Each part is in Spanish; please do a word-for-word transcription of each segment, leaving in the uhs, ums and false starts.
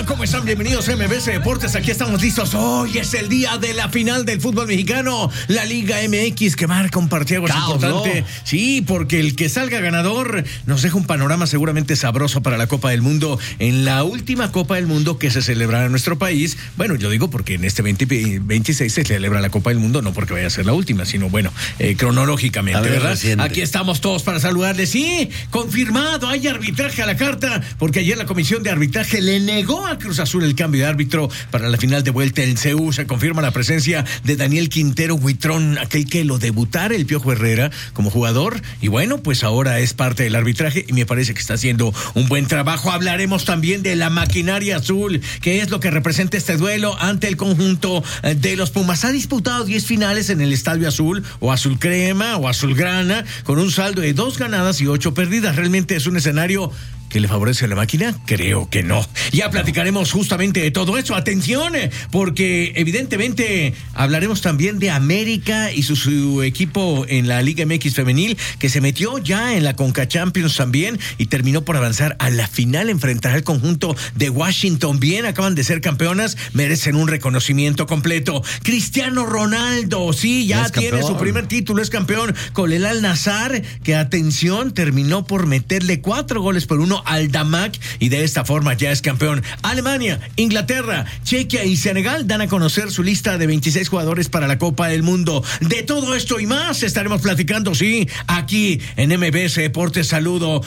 tal? ¿Cómo están? Bienvenidos a M B C Deportes. Aquí estamos listos. Hoy es el día de la final del fútbol mexicano. La Liga M X que marca un partido importante. ¿No? Sí, porque el que salga ganador nos deja un panorama seguramente sabroso para la Copa del Mundo. En la última Copa del Mundo que se celebrará en nuestro país. Bueno, yo digo porque en este veinte veintiséis se celebra la Copa del Mundo, no porque vaya a ser la última, sino bueno, eh, cronológicamente, ver, ¿verdad? Reciente. Aquí estamos todos para saludarles. Sí, confirmado, hay arbitraje a la carta, porque ayer la Comisión de Arbitraje le negó a Cruz Azul el cambio de árbitro para la final de vuelta en C U. Se confirma la presencia de Daniel Quintero Huitrón, aquel que lo debutara el Piojo Herrera como jugador, y bueno, pues ahora es parte del arbitraje y me parece que está haciendo un buen trabajo. Hablaremos también de la maquinaria azul, que es lo que representa este duelo ante el conjunto de los Pumas. Ha disputado diez finales en el Estadio Azul, o Azul Crema, o Azulgrana, con un saldo de dos ganadas y ocho perdidas. Realmente es un escenario que le favorece a la máquina. Creo que no. Ya platicaremos justamente de todo eso. Atención, porque evidentemente hablaremos también de América y su, su equipo en la Liga M X femenil, que se metió ya en la Conca Champions también y terminó por avanzar a la final, enfrentar al conjunto de Washington. Bien, acaban de ser campeonas, merecen un reconocimiento completo. Cristiano Ronaldo, sí, ya tiene campeón. Su primer título, es campeón con el Al-Nassr, que atención, terminó por meterle cuatro goles por uno al Damac y de esta forma ya es campeón. Alemania, Inglaterra, Chequia y Senegal dan a conocer su lista de veintiséis jugadores para la Copa del Mundo. De todo esto y más estaremos platicando, sí, aquí en M B C Deportes. Saludo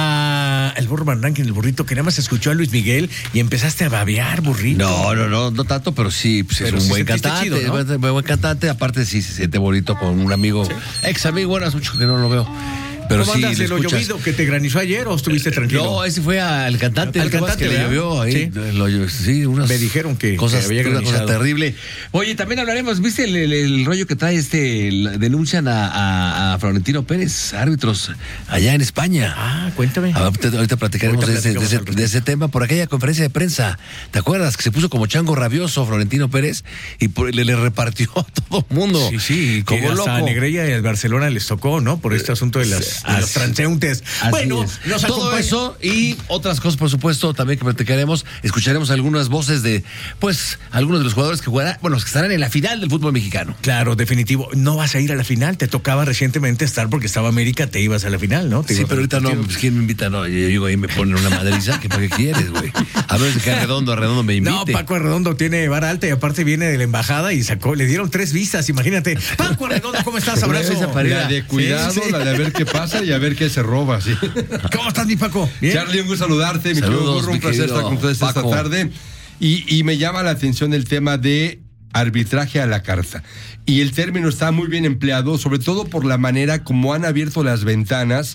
a el Burro Van Ranking, el burrito, que nada más escuchó a Luis Miguel y empezaste a babear, burrito. No, no, no, no tanto, pero sí, pues pero es un sí buen cantante, chido, ¿no? Es un buen cantante, aparte sí se siente bonito con un amigo, sí. ex amigo, bueno, hace mucho que no lo veo. Pero ¿cómo sí, andas de lo llovido que te granizó ayer o estuviste tranquilo? No, ese fue al cantante. Al cantante que le llovió ahí. Sí, lo, sí unas me dijeron que, cosas, que había una cosa terrible. Oye, también hablaremos, ¿viste el, el, el rollo que trae este? El, denuncian a, a, a Florentino Pérez, árbitros allá en España. Ah, cuéntame. Ahorita, ahorita platicaremos ahorita de, ese, de, ese, de ese tema por aquella conferencia de prensa. ¿Te acuerdas? Que se puso como chango rabioso Florentino Pérez y por, le, le repartió a todo el mundo. Sí, sí, como loco. Hasta a Negreira y al Barcelona les tocó, ¿no? Por este asunto de, las, de los transeúntes. Bueno, nos todo acompaña. Eso y otras cosas, por supuesto, también que platicaremos. Escucharemos algunas voces de, pues, algunos de los jugadores que jugarán, bueno, que estarán en la final del fútbol mexicano. Claro, definitivo. No vas a ir a la final, te tocaba recientemente estar porque estaba América, te ibas a la final, ¿no? Te sí, pero ahorita no, pues, ¿quién me invita? No, yo digo, ahí me ponen una madriza, que ¿para qué quieres, güey? A ver, que Arredondo, Arredondo me invite. No, Paco Arredondo tiene vara alta y aparte viene de la embajada y sacó, le dieron tres visas, imagínate. Paco Arredondo, ¿cómo estás? Abrazo. La de cuidado, sí, sí. La de a ver qué pasa y a ver qué se roba, sí. ¿Cómo estás, mi Paco? ¿Bien? Charlie, un gusto saludarte, mi querido Burro, un placer estar con ustedes esta tarde. Y, y me llama la atención el tema de arbitraje a la carta. Y el término está muy bien empleado, sobre todo por la manera como han abierto las ventanas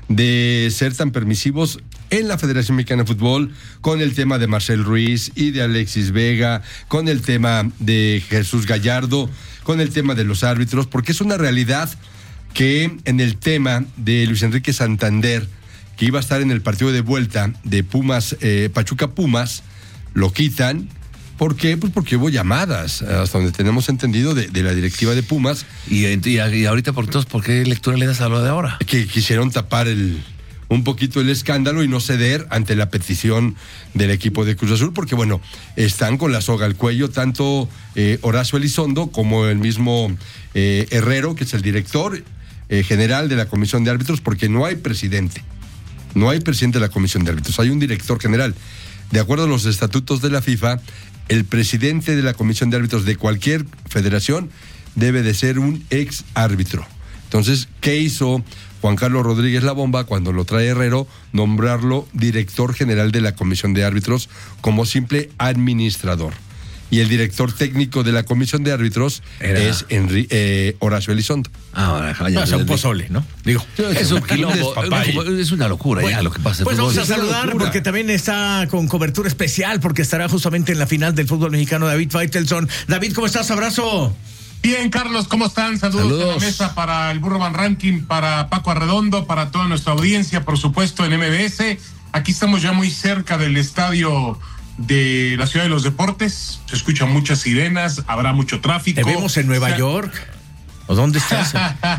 de ser tan permisivos en la Federación Mexicana de Fútbol, con el tema de Marcel Ruiz y de Alexis Vega, con el tema de Jesús Gallardo, con el tema de los árbitros, porque es una realidad que en el tema de Luis Enrique Santander, que iba a estar en el partido de vuelta de Pumas, eh, Pachuca Pumas, lo quitan. ¿Por qué? Pues porque hubo llamadas, hasta donde tenemos entendido, de, de la directiva de Pumas. Y, y, y ahorita, por todos, ¿por qué lectura le das a lo de ahora? Que quisieron tapar el un poquito el escándalo y no ceder ante la petición del equipo de Cruz Azul, porque bueno, están con la soga al cuello, tanto eh, Horacio Elizondo como el mismo eh, Herrero, que es el director eh, general de la Comisión de Árbitros, porque no hay presidente, no hay presidente de la Comisión de Árbitros, hay un director general. De acuerdo a los estatutos de la FIFA, el presidente de la Comisión de Árbitros de cualquier federación debe de ser un ex árbitro. Entonces, ¿qué hizo Juan Carlos Rodríguez La Bomba cuando lo trae Herrero? Nombrarlo director general de la Comisión de Árbitros como simple administrador. Y el director técnico de la Comisión de Árbitros Era... es Henry, eh, Horacio Elizondo. Ah, vaya, no, es un pozole, ¿no? Digo, es un quilombo, es una locura, bueno, ya lo que pasa. Pues vamos a saludar porque también está con cobertura especial, porque estará justamente en la final del fútbol mexicano David Faitelson. David, ¿cómo estás? Abrazo. Bien, Carlos, ¿cómo están? Saludos, Saludos. En la mesa para el Burro Van Ranking, para Paco Arredondo, para toda nuestra audiencia, por supuesto, en M B S. Aquí estamos ya muy cerca del estadio de la Ciudad de los Deportes. Se escuchan muchas sirenas, habrá mucho tráfico. Te vemos en Nueva o sea, York. ¿O dónde estás?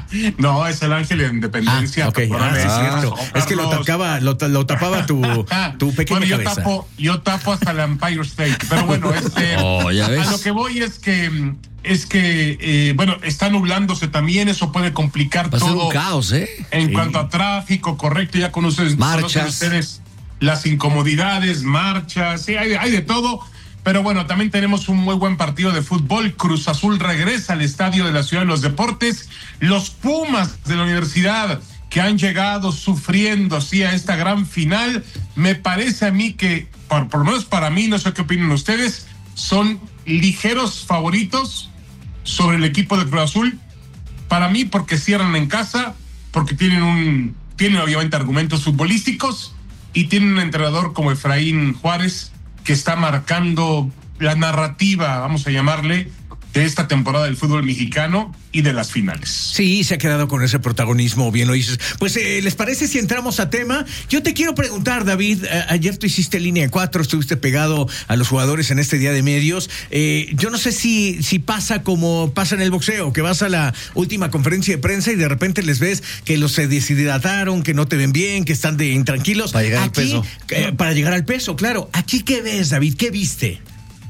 No, es el Ángel de Independencia. Ah, okay. ah, sí, es cierto. Es que lo tapaba, lo, lo tapaba tu, tu pequeña bueno, yo cabeza. Tapo, yo tapo hasta el Empire State. Pero bueno, este, oh, ¿ya ves? a lo que voy es que, es que eh, bueno, está nublándose también, eso puede complicar Va todo. A ser un caos, ¿eh? En sí. cuanto a tráfico, correcto, ya conocen, conocen ustedes las incomodidades, marchas, sí, hay, hay de todo. Pero bueno, también tenemos un muy buen partido de fútbol. Cruz Azul regresa al estadio de la Ciudad de los Deportes. Los Pumas de la universidad que han llegado sufriendo sí a esta gran final, me parece a mí que, por, por lo menos para mí, no sé qué opinan ustedes, son ligeros favoritos sobre el equipo de Cruz Azul. Para mí, porque cierran en casa, porque tienen un, tienen obviamente argumentos futbolísticos y tienen un entrenador como Efraín Juárez, que está marcando la narrativa, vamos a llamarle, de esta temporada del fútbol mexicano y de las finales. Sí, se ha quedado con ese protagonismo, bien lo dices. Pues, eh, ¿les parece si entramos a tema? Yo te quiero preguntar, David, eh, ayer tú hiciste línea cuatro, estuviste pegado a los jugadores en este día de medios. Eh, yo no sé si, si pasa como pasa en el boxeo, que vas a la última conferencia de prensa y de repente les ves que los se deshidrataron, que no te ven bien, que están de intranquilos. Para llegar Aquí, al peso. Eh, para llegar al peso, claro. ¿Aquí qué ves, David? ¿Qué viste?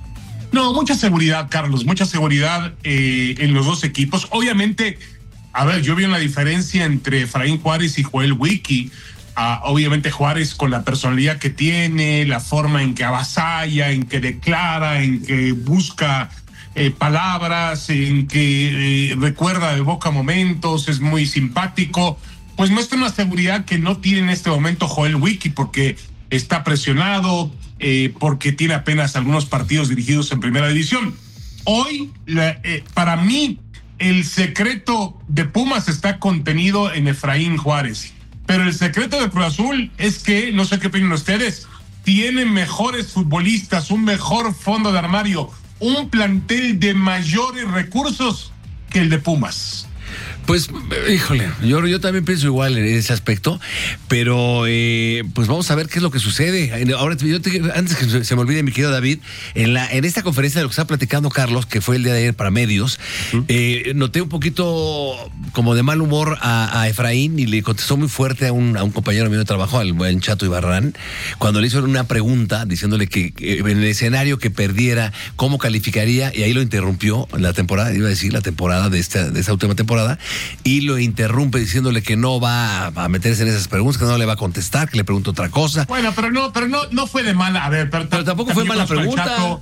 No, mucha seguridad, Carlos, mucha seguridad eh, en los dos equipos. Obviamente, a ver, yo vi una diferencia entre Efraín Juárez y Joel Wiki. Uh, obviamente Juárez con la personalidad que tiene, la forma en que avasalla, en que declara, en que busca eh, palabras, en que eh, recuerda de boca momentos, es muy simpático. Pues muestra una seguridad que no tiene en este momento Joel Wiki, porque está presionado, eh, porque tiene apenas algunos partidos dirigidos en primera división. Hoy, la, eh, para mí, el secreto de Pumas está contenido en Efraín Juárez, pero el secreto de Cruz Azul es que, no sé qué opinan ustedes, tiene mejores futbolistas, un mejor fondo de armario, un plantel de mayores recursos que el de Pumas. Pues, híjole, yo, yo también pienso igual en ese aspecto, pero eh, pues vamos a ver qué es lo que sucede. Ahora, yo te, antes que se me olvide, mi querido David, en la en esta conferencia de lo que está platicando Carlos, que fue el día de ayer para medios, ¿Mm? eh, noté un poquito como de mal humor a, a Efraín y le contestó muy fuerte a un, a un compañero mío de trabajo, al buen Chato Ibarrán, cuando le hizo una pregunta diciéndole que, que en el escenario que perdiera, ¿cómo calificaría? Y ahí lo interrumpió la temporada, iba a decir la temporada de esta, de esta última temporada, y lo interrumpe diciéndole que no va a meterse en esas preguntas, que no le va a contestar, que le pregunta otra cosa. Bueno, pero no, pero no, no fue de mala, a ver, pero, pero tampoco fue mala pregunta.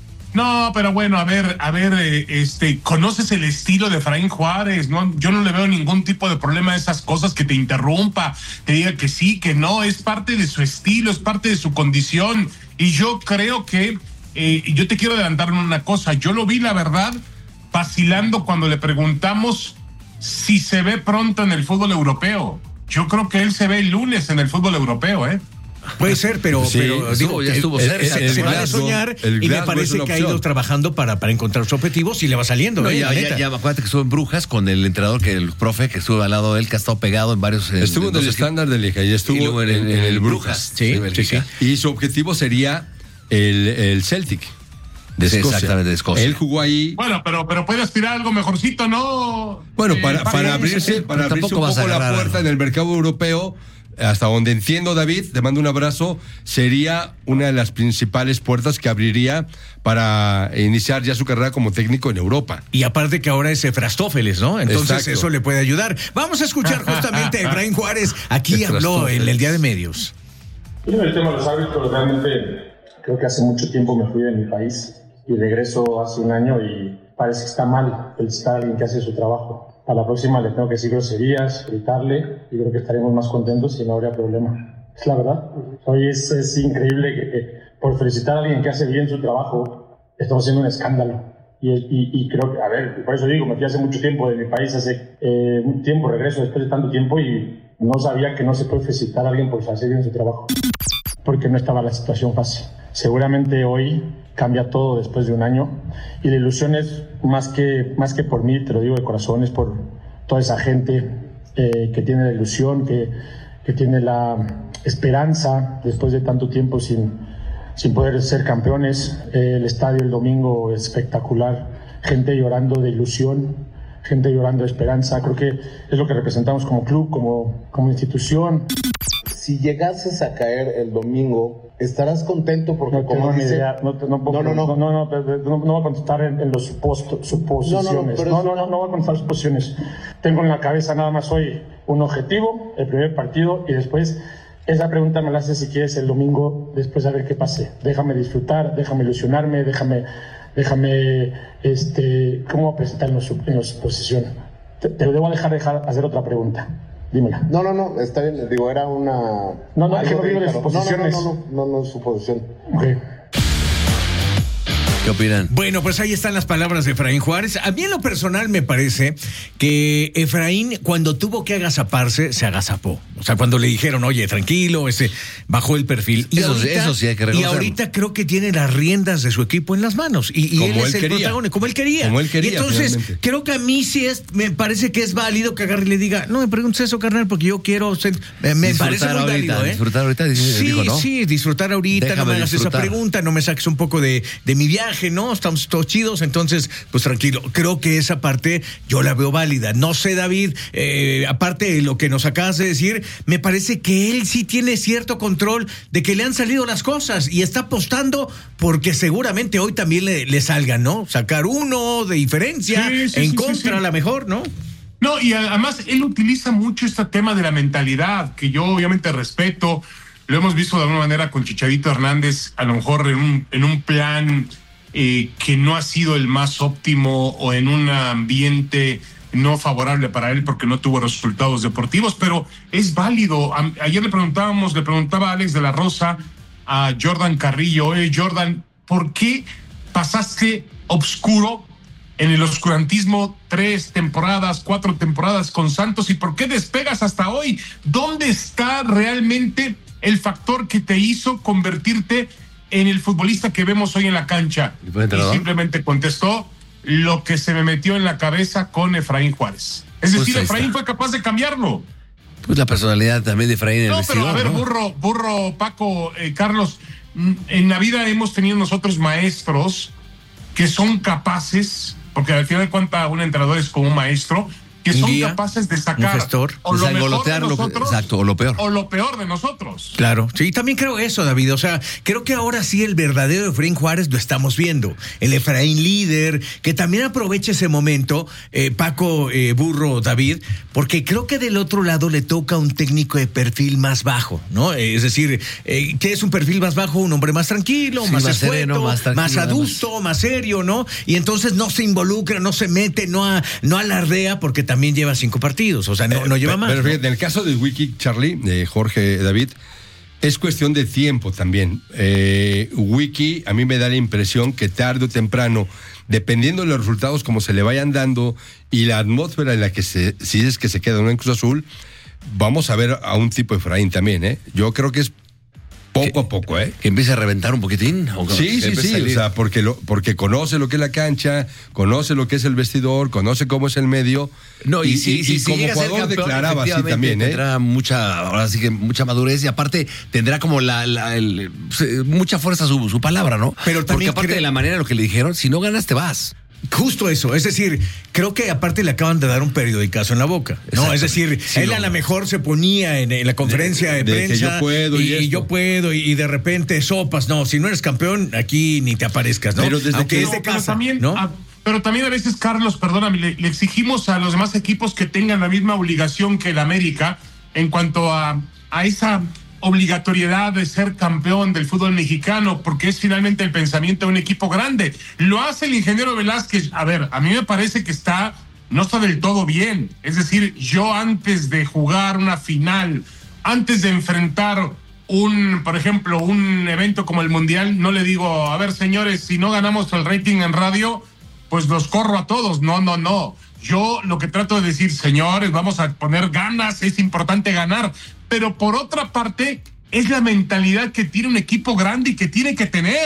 No, pero bueno, a ver, a ver, eh, este, ¿conoces el estilo de Efraín Juárez? No, yo no le veo ningún tipo de problema a esas cosas, que te interrumpa, te diga que sí, que no, es parte de su estilo, es parte de su condición. Y yo creo que, eh, yo te quiero adelantar una cosa, yo lo vi, la verdad, vacilando cuando le preguntamos si se ve pronto en el fútbol europeo. Yo creo que él se ve el lunes en el fútbol europeo, ¿eh? Puede ser, pero, sí, pero digo, ya estuvo el, cerca. el, el, se vale soñar y me parece que ha ido trabajando para, para encontrar sus objetivos y le va saliendo. No, ¿eh? ya, ya, ya, acuérdate que estuvo en Brujas con el entrenador, que el profe que estuvo al lado de él, que ha estado pegado en varios. Estuvo en, en el estándar de Liga y estuvo y luego en, en, en, en el Brujas. Sí, sí, sí. Y su objetivo sería el, el Celtic. De sí, Escocia. Exactamente, de Escocia. Él jugó ahí. Bueno, pero, pero puede aspirar a algo mejorcito, ¿no? Bueno, para, eh, para, para abrirse, sí, para abrirse un poco la puerta en el mercado europeo, hasta donde entiendo, David, te mando un abrazo, sería una de las principales puertas que abriría para iniciar ya su carrera como técnico en Europa. Y aparte que ahora es Efrastófeles, ¿no? Entonces Exacto. Eso le puede ayudar. Vamos a escuchar justamente a Efraín Juárez. Aquí habló en el día de medios. Y el tema de los árbitros, realmente creo que hace mucho tiempo me fui de mi país y regreso hace un año y parece que está mal felicitar a alguien que hace su trabajo. A la próxima le tengo que decir groserías, gritarle, y creo que estaremos más contentos y no habría problema. Es la verdad. Hoy es, es increíble que, que por felicitar a alguien que hace bien su trabajo estamos haciendo un escándalo. Y, y, y creo que, a ver, por eso digo, me fui hace mucho tiempo de mi país, hace eh, un tiempo, regreso después de tanto tiempo y no sabía que no se puede felicitar a alguien por hacer bien su trabajo, porque no estaba la situación fácil. Seguramente hoy cambia todo después de un año y la ilusión es más que, más que por mí, te lo digo de corazón, es por toda esa gente eh, que tiene la ilusión, que, que tiene la esperanza después de tanto tiempo sin, sin poder ser campeones. Eh, el estadio el domingo espectacular, gente llorando de ilusión, gente llorando de esperanza. Creo que es lo que representamos como club, como, como institución. Si llegases a caer el domingo, ¿estarás contento? Porque no, como dice... idea. No, no, no, no, no, no, no, no, no voy a contestar en, en los suposto, suposiciones. No, no, no, pero no, no, no, no voy a contestar suposiciones. Tengo en la cabeza nada más hoy un objetivo, el primer partido, y después esa pregunta me la haces si quieres el domingo, después a ver qué pase. Déjame disfrutar, déjame ilusionarme, déjame, déjame, este, ¿cómo presentar en los, en los posiciones? Te, te debo dejar, dejar hacer otra pregunta. Dímela. No, no, no, está bien, digo, era una... No, no, es que no digo de suposiciones. No, no, no, no, no, no, suposición. Ok. ¿Qué opinan? Bueno, pues ahí están las palabras de Efraín Juárez. A mí en lo personal me parece que Efraín, cuando tuvo que agazaparse, se agazapó. O sea, cuando le dijeron, oye, tranquilo, ese bajó el perfil. Y eso, ahorita, eso sí hay que reconocerlo. Y ahorita creo que tiene las riendas de su equipo en las manos. Y, y Como él es él el quería. protagonista, como él quería. Como él quería, y entonces, finalmente. creo que a mí sí es, me parece que es válido que agarre y le diga, no me preguntes eso, carnal, porque yo quiero ser, me, me parece muy ahorita, válido, ¿eh? Disfrutar ahorita, Sí, dijo, ¿no? sí, disfrutar ahorita, Déjame no me hagas disfrutar. esa pregunta, no me saques un poco de, de mi viaje, ¿no? Estamos todos chidos, entonces, pues tranquilo. Creo que esa parte yo la veo válida. No sé, David, eh, aparte de lo que nos acabas de decir, me parece que él sí tiene cierto control de que le han salido las cosas y está apostando porque seguramente hoy también le, le salgan, ¿no? Sacar uno de diferencia, Sí, sí, en sí, contra sí, sí. a la mejor, ¿no? No, y además él utiliza mucho este tema de la mentalidad, que yo obviamente respeto. Lo hemos visto de alguna manera con Chicharito Hernández, a lo mejor en un, en un plan eh, que no ha sido el más óptimo o en un ambiente no favorable para él porque no tuvo resultados deportivos, pero es válido. A, ayer le preguntábamos, le preguntaba a Alex de la Rosa a Jordan Carrillo, oye Jordan, ¿por qué pasaste obscuro en el oscurantismo tres temporadas, cuatro temporadas con Santos y por qué despegas hasta hoy? ¿Dónde está realmente el factor que te hizo convertirte en el futbolista que vemos hoy en la cancha? ¿Y fue entrenador? Y simplemente contestó lo que se me metió en la cabeza con Efraín Juárez. Es decir, Pues ahí Efraín está. fue capaz de cambiarlo. Pues la personalidad también de Efraín en el No, vestidor, pero a ver, ¿no? burro, burro, Paco, eh, Carlos, mm, en la vida hemos tenido nosotros maestros que son capaces, porque al final de cuentas un entrenador es como un maestro, que Un son guía, capaces de sacar un gestor, o lo de mejor de sangolotear lo que- nosotros exacto, o lo peor. o lo peor de nosotros. Claro, sí, también creo eso, David. O sea, creo que ahora sí el verdadero Efraín Juárez lo estamos viendo. El Efraín líder, que también aprovecha ese momento, eh, Paco, eh, Burro, David, porque creo que del otro lado le toca un técnico de perfil más bajo, ¿no? Eh, es decir, eh, ¿qué es un perfil más bajo? Un hombre más tranquilo, Sí, más, más escueto, sereno, más tranquilo, más adusto, más serio, ¿no? Y entonces no se involucra, no se mete, no, a, no alardea, porque también lleva cinco partidos. O sea, no, no lleva Pero- más. Pero ¿no? fíjate, en el caso de Wiki, Charlie, de Jorge David, es cuestión de tiempo también. Eh, Wiki, a mí me da la impresión que tarde o temprano, dependiendo de los resultados como se le vayan dando y la atmósfera en la que se, si es que se queda uno en Cruz Azul, vamos a ver a un tipo de Efraín también, ¿eh? Yo creo que es poco a poco, ¿eh? Que empiece a reventar un poquitín. ¿o Sí, que sí, empiece sí, a o salir? sea, porque, lo, porque conoce lo que es la cancha, conoce lo que es el vestidor, conoce cómo es el medio. No, y, si, si, si como llega a ser jugador campeón, declaraba así efectivamente, también, ¿eh? tendrá mucha, ahora sí que mucha madurez y aparte tendrá como la, la- el- mucha fuerza su, su palabra, ¿no? Pero Porque también aparte creo- de la manera en lo que le dijeron, si no ganas te vas. Justo eso, es decir, creo que aparte le acaban de dar un periodicazo en la boca, ¿no? Es decir, Sí, él no. a lo mejor se ponía en, en la conferencia de, de- de que prensa yo puedo y y, esto. yo puedo y, y de repente sopas, no, si no eres campeón, aquí ni te aparezcas, ¿no? Pero desde Aunque que- es de No, pero casa, también, ¿no? a- pero también a veces, Carlos, perdóname, le, le exigimos a los demás equipos que tengan la misma obligación que el América en cuanto a, a esa obligatoriedad de ser campeón del fútbol mexicano, porque es finalmente el pensamiento de un equipo grande. Lo hace el ingeniero Velázquez. A ver, a mí me parece que está, no está del todo bien. Es decir, yo antes de jugar una final, antes de enfrentar un, por ejemplo, un evento como el Mundial, no le digo, a ver, señores, si no ganamos el rating en radio, pues los corro a todos. No, no, no. Yo lo que trato de decir, señores, vamos a poner ganas, es importante ganar. Pero por otra parte, es la mentalidad que tiene un equipo grande y que tiene que tener.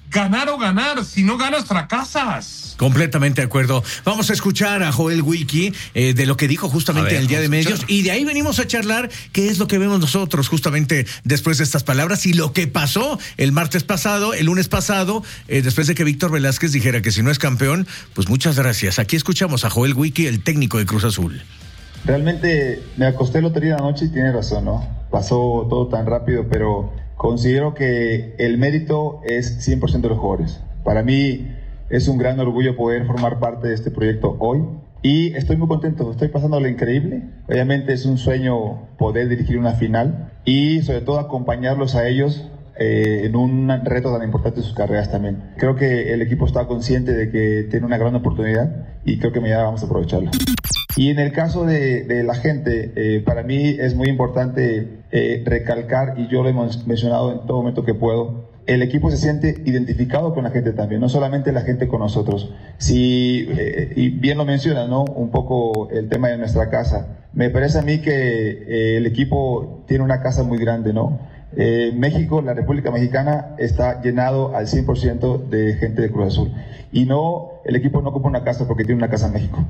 ganar o ganar. Si no ganas, fracasas. Completamente de acuerdo. Vamos a escuchar a Joel Wiki eh, de lo que dijo justamente en el Día de Medios, y de ahí venimos a charlar qué es lo que vemos nosotros justamente después de estas palabras y lo que pasó el martes pasado, el lunes pasado, eh, después de que Víctor Velázquez dijera que si no es campeón, pues muchas gracias. Aquí escuchamos a Joel Wiki, el técnico de Cruz Azul. Realmente me acosté el otro día de la noche y tiene razón, ¿no? Pasó todo tan rápido, pero considero que el mérito es cien por ciento de los jugadores. Para mí es un gran orgullo poder formar parte de este proyecto hoy y estoy muy contento, estoy pasando lo increíble. Obviamente es un sueño poder dirigir una final y sobre todo acompañarlos a ellos eh, en un reto tan importante en sus carreras también. Creo que el equipo está consciente de que tiene una gran oportunidad y creo que mañana vamos a aprovecharla. Y en el caso de, de la gente, eh, para mí es muy importante eh, recalcar, y yo lo he mencionado en todo momento que puedo, el equipo se siente identificado con la gente también, no solamente la gente con nosotros. Si, eh, y bien lo menciona, ¿no? Un poco el tema de nuestra casa. Me parece a mí que eh, el equipo tiene una casa muy grande, ¿no? Eh, México, la República Mexicana, está llenado al cien por ciento de gente de Cruz Azul. Y no, el equipo no ocupa una casa porque tiene una casa en México.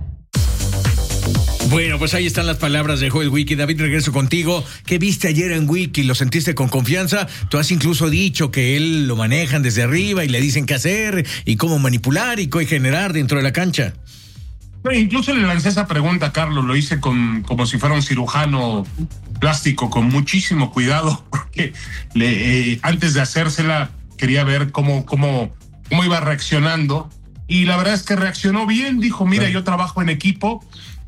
Bueno, pues ahí están las palabras de Joel Wiki. David, regreso contigo. ¿Qué viste ayer en Wiki? ¿Lo sentiste con confianza? Tú has incluso dicho que él lo manejan desde arriba y le dicen qué hacer y cómo manipular y qué generar dentro de la cancha. No, incluso le lancé esa pregunta a Carlos, lo hice con, como si fuera un cirujano plástico, con muchísimo cuidado, porque le, eh, antes de hacérsela quería ver cómo, cómo, cómo iba reaccionando. Y la verdad es que reaccionó bien, dijo, mira, claro, yo trabajo en equipo,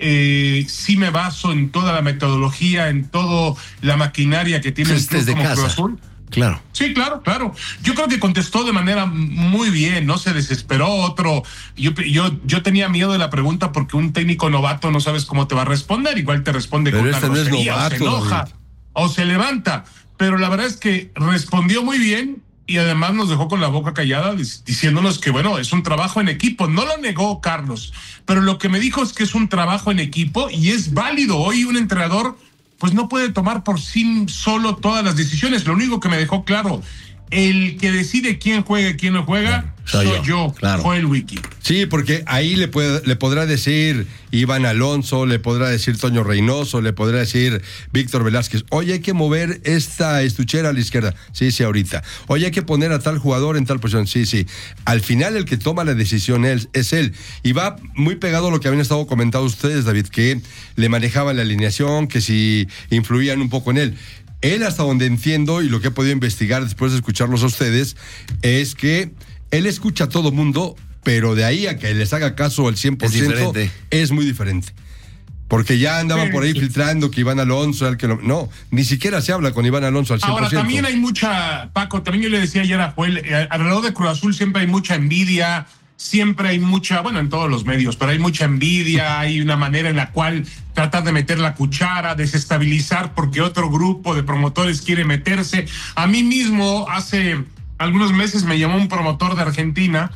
eh, sí me baso en toda la metodología, en toda la maquinaria que tiene el club como Cruz Azul. Claro. Sí, claro, claro. Yo creo que contestó de manera muy bien, no se desesperó otro. Yo, yo, yo tenía miedo de la pregunta porque un técnico novato no sabes cómo te va a responder, igual te responde Pero con una grosería, no es novato, o se enoja, güey, o se levanta. Pero la verdad es que respondió muy bien. Y además nos dejó con la boca callada diciéndonos que, bueno, es un trabajo en equipo. No lo negó Carlos, pero lo que me dijo es que es un trabajo en equipo y es válido. Hoy un entrenador pues no puede tomar por sí solo todas las decisiones. Lo único que me dejó claro, el que decide quién juega y quién no juega, soy, soy yo, yo claro. Joel Wiki. Sí, porque ahí le, puede, le podrá decir Iván Alonso, le podrá decir Toño Reynoso, le podrá decir Víctor Velázquez, oye, hay que mover esta estuchera a la izquierda. Sí, sí, ahorita. Oye, hay que poner a tal jugador en tal posición. Sí, sí. Al final el que toma la decisión es, es él. Y va muy pegado a lo que habían estado comentando ustedes, David, que le manejaban la alineación, que si influían un poco en él. Él, hasta donde entiendo y lo que he podido investigar después de escucharlos a ustedes, es que él escucha a todo mundo, pero de ahí a que les haga caso al cien por ciento es, es muy diferente. Porque ya andaban por ahí filtrando que Iván Alonso, el que lo, no, ni siquiera se habla con Iván Alonso al cien por ciento. Ahora, también hay mucha, Paco, también yo le decía ayer a Joel, eh, alrededor de Cruz Azul siempre hay mucha envidia, siempre hay mucha, bueno, en todos los medios, pero hay mucha envidia, hay una manera en la cual tratar de meter la cuchara, desestabilizar porque otro grupo de promotores quiere meterse. A mí mismo, hace algunos meses me llamó un promotor de Argentina,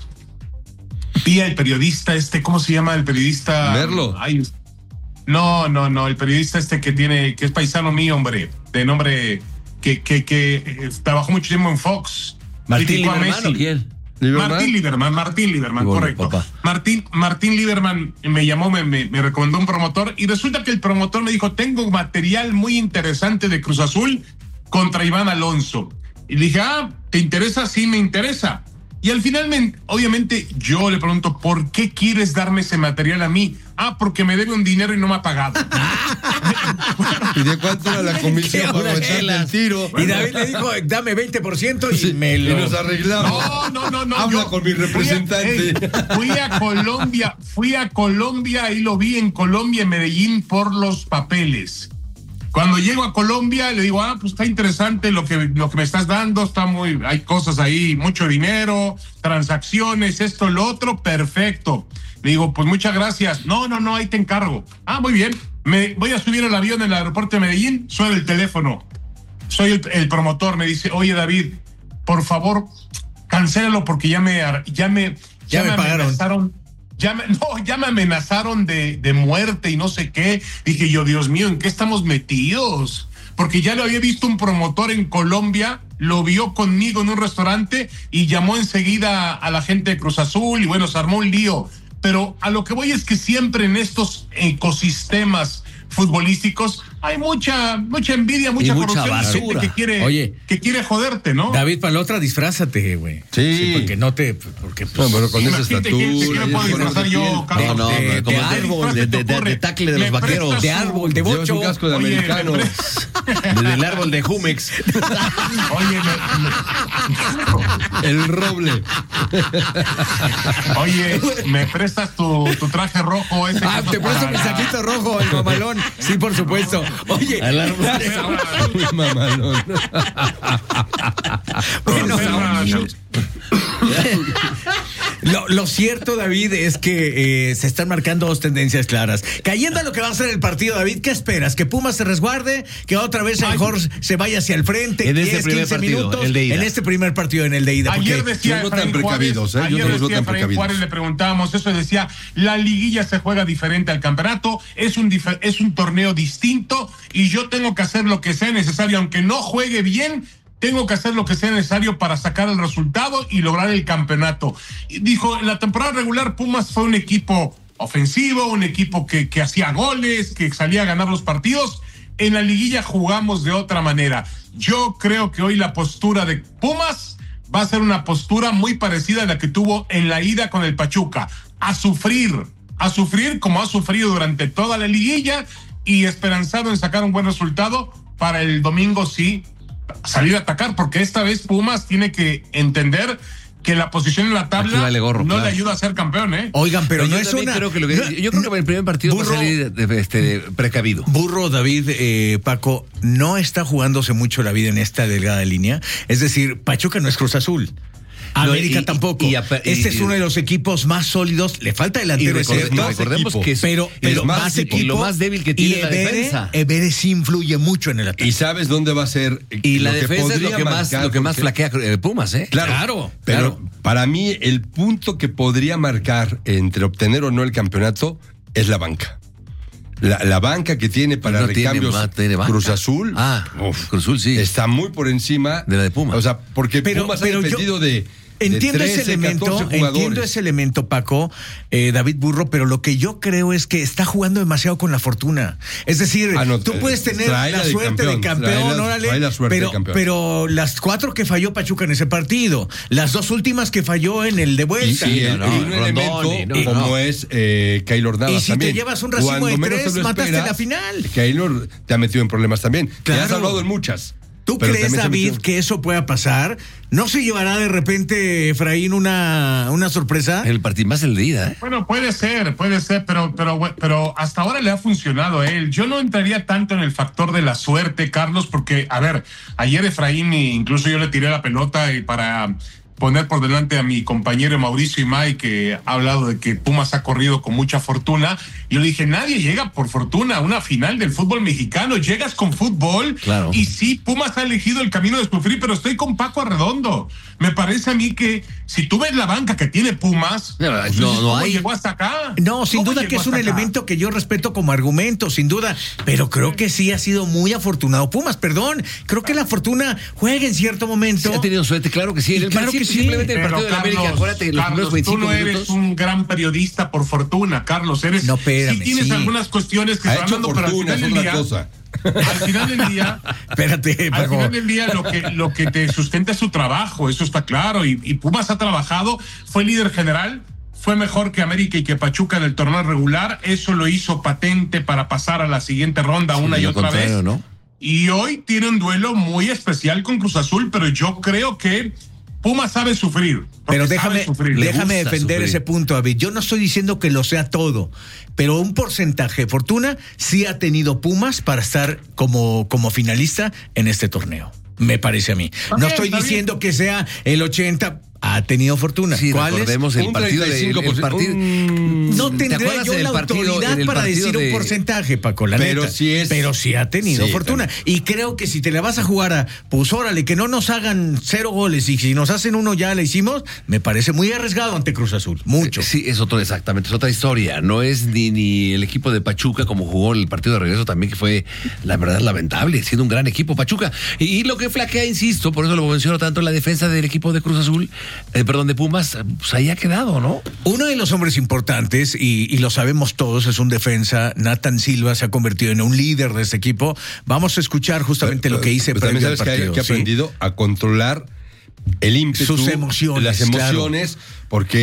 vía el periodista este, ¿cómo se llama el periodista? Merlo. Ay, no, no, no, el periodista este que tiene, que es paisano mío, hombre, de nombre, que, que, que eh, trabajó mucho tiempo en Fox. Martín Lieberman, ¿o quién? ¿Lieberman? Martín Lieberman, Martín Lieberman, bueno, correcto. Papá. Martín, Martín Lieberman me llamó, me, me, me recomendó un promotor y resulta que el promotor me dijo, tengo material muy interesante de Cruz Azul contra Iván Alonso. Y le dije, ah, ¿te interesa? Sí, me interesa. Y al final, me, obviamente, yo le pregunto, ¿por qué quieres darme ese material a mí? Ah, porque me debe un dinero y no me ha pagado. ¿Y de cuánto era la comisión para echarle el tiro? Y David le dijo, dame veinte por ciento y sí, me lo... Y nos arreglamos. No, no, no, no. Habla yo con mi representante. Fui a, fui a Colombia, fui a Colombia y lo vi en Colombia, en Medellín, por los papeles. Cuando llego a Colombia, le digo, ah, pues está interesante lo que, lo que me estás dando, está muy, hay cosas ahí, mucho dinero, transacciones, esto, lo otro, perfecto. Le digo, pues muchas gracias. No, no, no, ahí te encargo. Ah, muy bien. Me voy a subir al avión en el aeropuerto de Medellín, suena el teléfono. Soy el, el promotor, me dice, oye, David, por favor, cancélalo porque ya me, ya me, ya, ya me, me pagaron. amenazaron. Ya me, no, ya me amenazaron de, de muerte y no sé qué. Dije yo, Dios mío, ¿en qué estamos metidos? Porque ya lo había visto un promotor en Colombia lo vio conmigo en un restaurante y llamó enseguida a la gente de Cruz Azul y bueno, se armó un lío. Pero a lo que voy es que siempre en estos ecosistemas futbolísticos hay mucha mucha envidia, mucha, mucha corrupción, gente que quiere Oye, que quiere joderte, ¿no? David, para la otra disfrázate, güey. Sí. sí, porque no te porque pues, no, pero con esa estatura. ¿Qué me puedo disfrazar yo, Carlos? No, no, de, como de árbol, de, de, de, de tackle de los vaqueros, de árbol, de bocho, llevas un casco de Oye, americano, desde el árbol de Jumex. Oye, me... el roble. Oye, me prestas tu, tu traje rojo ese. Ah, te presto mi saquito rojo, el mamalón. Sí, por supuesto. Oye, al árbol de mamalón. Bueno, lo, lo cierto, David, es que eh, se están marcando dos tendencias claras. Cayendo a lo que va a ser el partido, David, ¿qué esperas? ¿Que Pumas se resguarde? ¿Que otra vez a lo mejor se vaya hacia el frente? En este primer quince partido, minutos, el de ida. En este primer partido, en el de ida. Ayer decía no tan precavidos, ¿eh? Ayer Yo no decía tan Efraín precavidos. Juárez, le preguntábamos eso, decía, la liguilla se juega diferente al campeonato, es un, dif- es un torneo distinto y yo tengo que hacer lo que sea necesario, aunque no juegue bien, tengo que hacer lo que sea necesario para sacar el resultado y lograr el campeonato. Y dijo, en la temporada regular Pumas fue un equipo ofensivo, un equipo que, que hacía goles, que salía a ganar los partidos. En la liguilla jugamos de otra manera. Yo creo que hoy la postura de Pumas va a ser una postura muy parecida a la que tuvo en la ida con el Pachuca. A sufrir, a sufrir como ha sufrido durante toda la liguilla y esperanzado en sacar un buen resultado para el domingo, sí, salir a atacar, porque esta vez Pumas tiene que entender que la posición en la tabla vale gorro, no claro. le ayuda a ser campeón, ¿eh? Oigan, pero, Pero no yo es una... creo que lo que, no, yo creo que el primer partido burro, va a salir de, de, este, de precavido. Burro, David, eh, Paco, no está jugándose mucho la vida en esta delgada línea. Es decir, Pachuca no es Cruz Azul. América No, y, tampoco. Y, y, este y, es uno de los equipos más sólidos. Le falta delantero. Y recorde, ¿cierto? recordemos equipo. que es, pero, pero es más, más equipo, equipo, lo más débil que tiene y la Ebere, defensa. Ebere sí influye mucho en el ataque. Y sabes dónde va a ser. Y la lo que defensa es lo podría que más, marcar, lo que más porque- flaquea eh, Pumas, ¿eh? Claro, Claro, pero claro. para mí el punto que podría marcar entre obtener o no el campeonato es la banca. La, la banca que tiene para No tiene recambios ma- tiene banca. Cruz Azul, Ah, uf, Cruz Azul sí. está muy por encima De la de Pumas. O sea, porque Pero- Pumas pero ha yo- dependido de, de Entiendo trece, ese elemento, catorce jugadores. entiendo ese elemento, Paco, eh, David Burro, pero lo que yo creo es que está jugando demasiado con la fortuna. Es decir, Ah, no, tú eh, puedes tener tráela la de suerte de campeón, campeón, tráela- órale, trae la suerte pero, de campeón. pero las cuatro que falló Pachuca en ese partido, las dos últimas que falló en el de Y, vuelta. y el- no, y un Rondoni, elemento no, como no. es eh, Keylor Navas Y si también. te llevas un racimo Cuando de menos tres, te lo mataste esperas, la final. Keylor te ha metido en problemas también. Te ha Claro. salvado en muchas. ¿Tú pero crees, también se David, metió- que eso pueda pasar? ¿No se llevará de repente, Efraín, una, una sorpresa? El partido más el de ida, ¿eh? Bueno, puede ser, puede ser, pero, pero, pero hasta ahora le ha funcionado a él. Yo no entraría tanto en el factor de la suerte, Carlos, porque, a ver, ayer Efraín, incluso yo le tiré la pelota y para poner por delante a mi compañero Mauricio Imay, que ha hablado de que Pumas ha corrido con mucha fortuna. Yo le dije, nadie llega por fortuna a una final del fútbol mexicano, llegas con fútbol. Claro. Y sí, Pumas ha elegido el camino de sufrir, pero estoy con Paco Arredondo. Me parece a mí que si tú ves la banca que tiene Pumas, No, pues no, dices, no ¿cómo hay. llegó hasta acá? No, sin ¿Cómo duda llegó que es un hasta acá? elemento que yo respeto como argumento, sin duda, pero creo que sí ha sido muy afortunado Pumas, perdón, creo que la fortuna juega en cierto momento. Sí, ha tenido suerte, claro que sí. En el Claro que principio, sí. simplemente el Pero, partido de la América, Carlos, acuérdate, los Carlos, primeros veinticinco tú no eres minutos. un gran periodista por fortuna, Carlos. Eres, No, espérame, sí tienes sí. algunas cuestiones que Ha se van hecho dando, pero al fortuna, final es del otra día, cosa. al final del día, Espérate, al Paco. final del día lo que, lo que te sustenta es su trabajo, eso está claro. Y, y Pumas ha trabajado, fue líder general, fue mejor que América y que Pachuca en el torneo regular. Eso lo hizo patente para pasar a la siguiente ronda una Sí, y lo otra contrario, vez. ¿no? Y hoy tiene un duelo muy especial con Cruz Azul, pero yo creo que Pumas sabe sufrir. porque Pero sabe déjame, sufrir. Le déjame gusta defender sufrir. ese punto, David. Yo no estoy diciendo que lo sea todo, pero un porcentaje de fortuna sí ha tenido Pumas para estar como, como finalista en este torneo. Me parece a mí. Está No bien, estoy está diciendo que sea el ochenta. ha tenido fortuna. Sí, ¿cuál recordemos es? el partido de, el, el partido, un... No tendría yo la partido, autoridad para decir de... un porcentaje, Paco, la pero neta. Sí es... Pero sí ha tenido sí, fortuna. también. Y creo que si te la vas a jugar a, pues órale, que no nos hagan cero goles y si nos hacen uno ya la hicimos, me parece muy arriesgado ante Cruz Azul. Mucho. Sí, es otro, exactamente, es otra historia. No es ni, ni el equipo de Pachuca como jugó el partido de regreso también, que fue, la verdad, lamentable, siendo un gran equipo Pachuca. Y, y lo que flaquea, insisto, por eso lo menciono tanto, la defensa del equipo de Cruz Azul, eh, perdón, de Pumas, pues ahí ha quedado, ¿no? Uno de los hombres importantes, y, y lo sabemos todos, es un defensa. Nathan Silva se ha convertido en un líder de este equipo. Vamos a escuchar justamente pero, lo que hice pero previo al partido. Que, que ha ¿sí? aprendido a controlar el ímpetu, sus emociones, las emociones, claro. porque